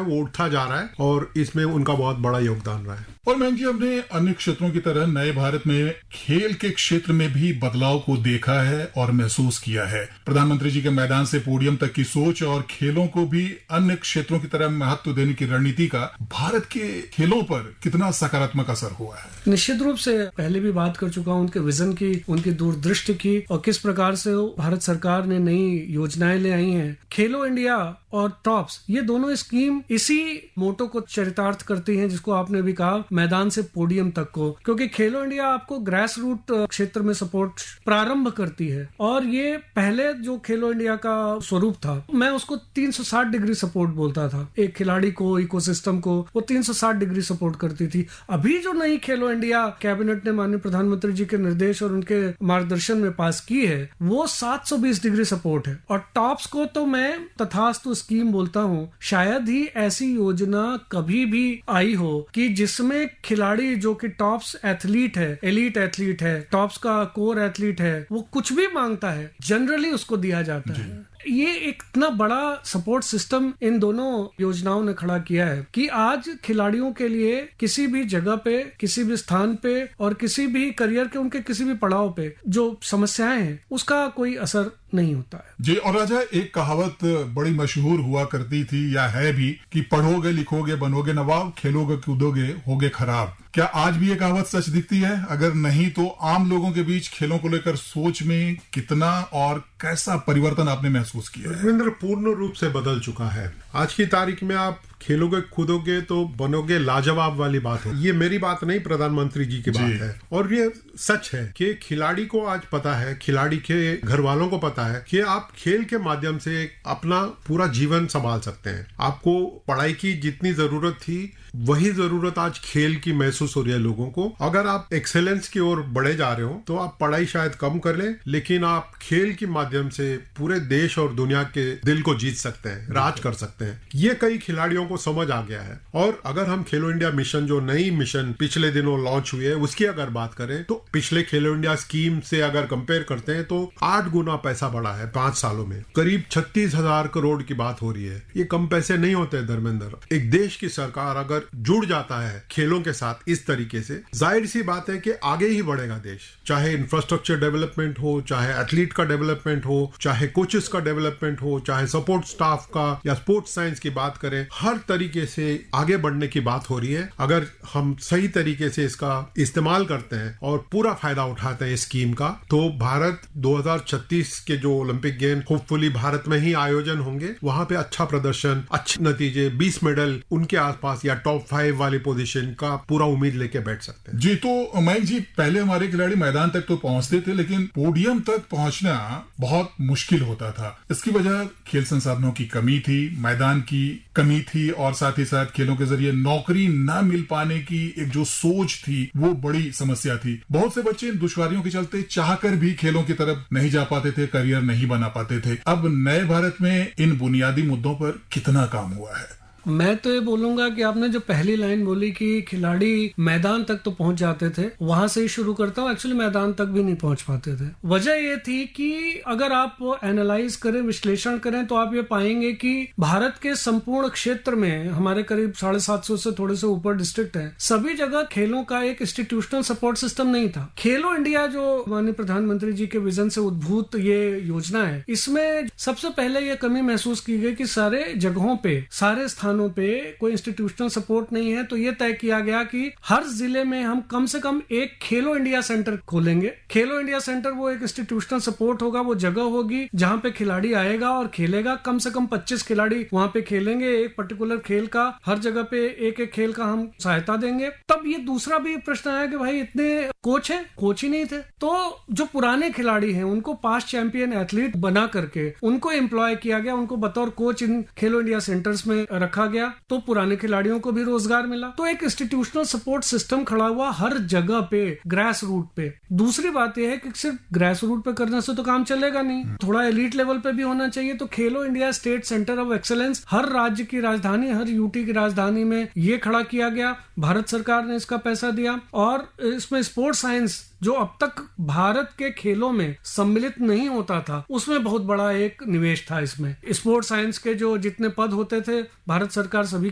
वो उठता जा रहा है और इसमें उनका बहुत बड़ा योगदान रहा है। और मयंक जी, हमने अन्य क्षेत्रों की तरह नए भारत में खेल के क्षेत्र में भी बदलाव को देखा है और महसूस किया है। प्रधानमंत्री जी के मैदान से पोडियम तक की सोच और खेलों को भी अन्य क्षेत्रों की तरह महत्व देने की रणनीति का भारत के खेलों पर कितना सकारात्मक असर हुआ है? निश्चित रूप से पहले भी बात कर चुका हूँ उनके विजन की, उनकी दूरदृष्टि की, और किस प्रकार से भारत सरकार ने नई योजनाएं ले आई हैं। खेलो इंडिया और टॉप्स, ये दोनों स्कीम इसी मोटो को चरितार्थ करती हैं जिसको आपने भी कहा, मैदान से पोडियम तक को। क्योंकि खेलो इंडिया आपको ग्रास रूट क्षेत्र में सपोर्ट प्रारंभ करती है, और ये पहले जो खेलो इंडिया का स्वरूप था, मैं उसको 360 डिग्री सपोर्ट बोलता था। एक खिलाड़ी को, इकोसिस्टम को वो 360 डिग्री सपोर्ट करती थी। अभी जो नई खेलो इंडिया कैबिनेट ने माननीय प्रधानमंत्री जी के निर्देश और उनके मार्गदर्शन में पास की है, वो 720 डिग्री सपोर्ट है। और टॉप्स को तो मैं तथास्तु स्कीम बोलता हूँ। शायद ही ऐसी योजना कभी भी आई हो कि जिसमें खिलाड़ी जो कि टॉप्स एथलीट है, एलीट एथलीट है, टॉप्स का कोर एथलीट है, वो कुछ भी मांगता है जनरली उसको दिया जाता है। ये एक इतना बड़ा सपोर्ट सिस्टम इन दोनों योजनाओं ने खड़ा किया है कि आज खिलाड़ियों के लिए किसी भी जगह पे, किसी भी स्थान पे और किसी भी करियर के उनके किसी भी पड़ाव पे जो समस्याएं हैं उसका कोई असर नहीं होता है। जी, और राजा, एक कहावत बड़ी मशहूर हुआ करती थी या है भी कि पढ़ोगे लिखोगे बनोगे नवाब, खेलोगे कूदोगे होगे खराब। क्या आज भी ये कहावत सच दिखती है? अगर नहीं तो आम लोगों के बीच खेलों को लेकर सोच में कितना और कैसा परिवर्तन आपने महसूस किया है? धर्मेंद्र, पूर्ण रूप से बदल चुका है। आज की तारीख में आप खेलोगे कूदोगे तो बनोगे लाजवाब वाली बात है। ये मेरी बात नहीं, प्रधानमंत्री जी की बात है। और ये सच है कि खिलाड़ी को आज पता है, खिलाड़ी के घर वालों को पता है कि आप खेल के माध्यम से अपना पूरा जीवन संभाल सकते हैं। आपको पढ़ाई की जितनी जरूरत थी वही जरूरत आज खेल की महसूस हो रही है लोगों को। अगर आप एक्सेलेंस की ओर बढ़े जा रहे हो तो आप पढ़ाई शायद कम कर लें, लेकिन आप खेल के माध्यम से पूरे देश और दुनिया के दिल को जीत सकते हैं, राज कर सकते हैं। ये कई खिलाड़ियों को समझ आ गया है। और अगर हम खेलो इंडिया मिशन, जो नई मिशन पिछले दिनों लॉन्च हुई है, उसकी अगर बात करें तो पिछले खेलो इंडिया स्कीम से अगर कंपेयर करते हैं तो 8 गुना पैसा बढ़ा है 5 सालों में। करीब 36,000 करोड़ की बात हो रही है। ये कम पैसे नहीं होते धर्मेंद्र। एक देश की सरकार अगर जुड़ जाता है खेलों के साथ इस तरीके से, जाहिर सी बात है कि आगे ही बढ़ेगा देश। चाहे इंफ्रास्ट्रक्चर डेवलपमेंट हो, चाहे एथलीट का डेवलपमेंट हो, चाहे कोचेस का डेवलपमेंट हो, चाहे सपोर्ट स्टाफ का या स्पोर्ट्स साइंस की बात करें, हर तरीके से आगे बढ़ने की बात हो रही है। अगर हम सही तरीके से इसका इस्तेमाल करते हैं और पूरा फायदा उठाते हैं इस स्कीम का, तो भारत 2036 के जो ओलंपिक गेम होपफुली भारत में ही आयोजन होंगे, वहां पे अच्छा प्रदर्शन, अच्छे नतीजे, 20 मेडल उनके आसपास या टॉप 5 वाली पोजीशन का पूरा उम्मीद लेके बैठ सकते हैं। जी, तो मयंक जी, पहले हमारे खिलाड़ी मैदान तक तो पहुंचते थे, लेकिन पोडियम तक पहुंचना बहुत मुश्किल होता था। इसकी वजह खेल संसाधनों की कमी थी, मैदान की कमी थी, और साथ ही साथ खेलों के जरिए नौकरी न मिल पाने की एक जो सोच थी वो बड़ी समस्या थी। बहुत से बच्चे इन दुश्वारियों के चलते चाहकर भी खेलों की तरफ नहीं जा पाते थे, करियर नहीं बना पाते थे। अब नए भारत में इन बुनियादी मुद्दों पर कितना काम हुआ है? मैं तो ये बोलूंगा कि आपने जो पहली लाइन बोली कि खिलाड़ी मैदान तक तो पहुंच जाते थे, वहां से ही शुरू करता हूं। एक्चुअली मैदान तक भी नहीं पहुंच पाते थे। वजह ये थी कि अगर आप एनालाइज करें, विश्लेषण करें, तो आप ये पाएंगे कि भारत के संपूर्ण क्षेत्र में हमारे करीब 750 से थोड़े से ऊपर डिस्ट्रिक्ट है, सभी जगह खेलों का एक इंस्टीट्यूशनल सपोर्ट सिस्टम नहीं था। खेलो इंडिया जो माननीय प्रधानमंत्री जी के विजन से उद्भूत ये योजना है, इसमें सबसे पहले ये कमी महसूस की गई कि सारे जगहों पे, सारे स्थानों पे कोई इंस्टीट्यूशनल सपोर्ट नहीं है। तो ये तय किया गया कि हर जिले में हम कम से कम एक खेलो इंडिया सेंटर खोलेंगे। खेलो इंडिया सेंटर वो एक इंस्टीट्यूशनल सपोर्ट होगा, वो जगह होगी जहां पे खिलाड़ी आएगा और खेलेगा। कम से कम 25 खिलाड़ी वहां पे खेलेंगे, एक पर्टिकुलर खेल का, हर जगह पे एक एक खेल का हम सहायता देंगे। तब ये दूसरा भी प्रश्न आया कि भाई इतने कोच है, कोच ही नहीं थे, तो जो पुराने खिलाड़ी हैं उनको पास्ट चैंपियन एथलीट बना करके उनको एम्प्लॉय किया गया, उनको बतौर coach in Khelo India centres में रखा गया, तो पुराने खिलाड़ियों को भी रोजगार मिला। तो एक इंस्टीट्यूशनल सपोर्ट सिस्टम खड़ा हुआ हर जगह पे, ग्रास रूट पे। दूसरी बात यह है कि सिर्फ ग्रास रूट पे करने से तो काम चलेगा नहीं, थोड़ा एलीट लेवल पे भी होना चाहिए। तो खेलो India state centre of excellence हर राज्य की राजधानी, हर यूटी की राजधानी में ये खड़ा किया गया। भारत सरकार ने इसका पैसा दिया, और इसमें स्पोर्ट्स साइंस जो अब तक भारत के खेलों में सम्मिलित नहीं होता था, उसमें बहुत बड़ा एक निवेश था। इसमें स्पोर्ट्स साइंस के जो जितने पद होते थे, भारत सरकार सभी